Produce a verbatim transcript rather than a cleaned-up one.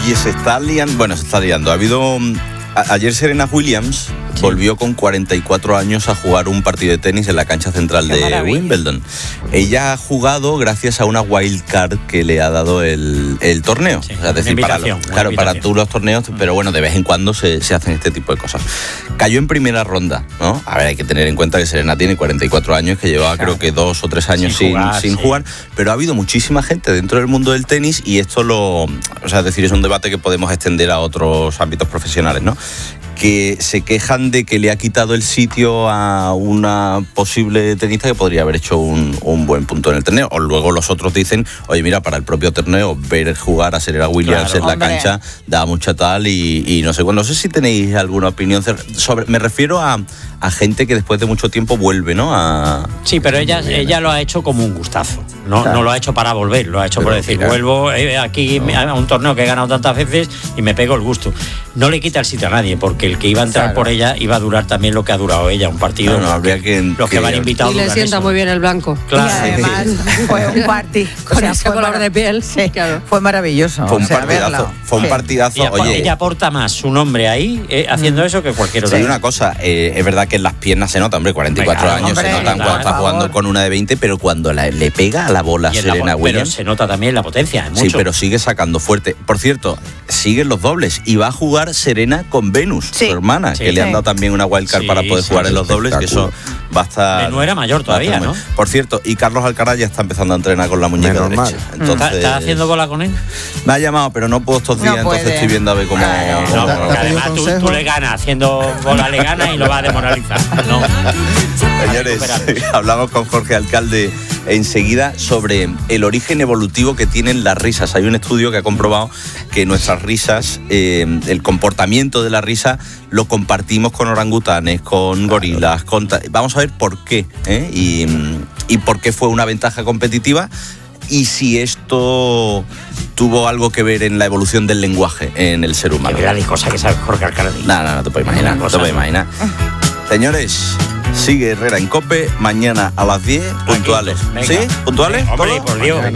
Oye, se está liando, bueno, se está liando. Ha habido, a, ayer Serena Williams sí. volvió con cuarenta y cuatro años a jugar un partido de tenis en la cancha central Qué de maravilla. Wimbledon. Ella ha jugado gracias a una wild card que le ha dado el, el torneo. Sí, o sea, es decir, para los, claro, invitación. para todos los torneos, pero bueno, de vez en cuando se, se hacen este tipo de cosas. Cayó en primera ronda, ¿no? A ver, hay que tener en cuenta que Serena tiene cuarenta y cuatro años, que llevaba claro. creo que dos o tres años sin, sin, jugar, sin sí. jugar, pero ha habido muchísima gente dentro del mundo del tenis y esto lo, o sea, es decir, es un debate que podemos extender a otros ámbitos profesionales, ¿no? Que se quejan de que le ha quitado el sitio a una posible tenista que podría haber hecho un, un buen punto en el torneo. O luego los otros dicen, oye, mira, para el propio torneo, ver jugar a Serena Williams claro, en la hombre. cancha da mucha tal y, y no sé. Bueno, no sé si tenéis alguna opinión sobre. Me refiero a, a gente que después de mucho tiempo vuelve, ¿no? A... Sí, pero ella, ella lo ha hecho como un gustazo. No, claro. no lo ha hecho para volver, lo ha hecho pero, por decir, claro. vuelvo aquí no. a un torneo que he ganado tantas veces y me pego el gusto. No le quita el sitio a nadie, porque el que iba a entrar claro. por ella iba a durar también lo que ha durado ella, un partido. No, no, habría que, los que, que van invitados. Y le sienta eso. muy bien el blanco. Claro. Y además fue un party con o sea, ese color de piel. Sí, claro. Fue maravilloso. Fue un o sea, partidazo. Verlo. Fue un sí. partidazo. Ella, Oye, ella aporta más su nombre ahí eh, haciendo mm. eso que cualquier otro. Sí, una cosa, eh, es verdad que en las piernas se nota, hombre, cuarenta y cuatro Venga, años hombre, se notan cuando está jugando con una de veinte, pero cuando la, le pega a la bola a Serena la, Williams. Pero se nota también la potencia, mucho. Sí, pero sigue sacando fuerte. Por cierto, siguen los dobles y va a jugar Serena con Venus, sí. su hermana, sí, que sí. le han dado también una wildcard sí, para poder sí, jugar sí, en los dobles, que eso va a estar... No era mayor todavía, ¿no? Por cierto, y Carlos Alcaraz ya está empezando a entrenar con la muñeca Normal. derecha. Entonces, ¿Estás está haciendo bola con él? Me ha llamado, pero no puedo estos días, no entonces estoy viendo a ver cómo... Claro, no, no, porque además tú, tú le ganas, haciendo bola le ganas y lo vas a demoralizar. No. Señores, hablamos con Jorge Alcalde enseguida sobre el origen evolutivo que tienen las risas. Hay un estudio que ha comprobado que nuestras risas, eh, el comportamiento de la risa, lo compartimos con orangutanes, con gorilas, con ta- vamos a ver por qué, ¿eh? y, y por qué fue una ventaja competitiva y si esto tuvo algo que ver en la evolución del lenguaje en el ser humano. Qué cosa que sabe Jorge Alcalde. No, no, no te puedo imaginar, no te puedo imaginar. Señores, sigue Herrera en COPE, mañana a las diez, puntuales. Venga. ¿Sí? ¿Puntuales? Hombre, por Dios.